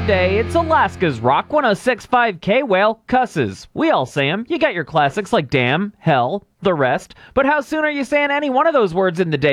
day, it's Alaska's Rock 106.5 K-Whale cusses. We all say 'em. You got your classics like damn, hell, the rest. But how soon are you saying any one of those words in the day?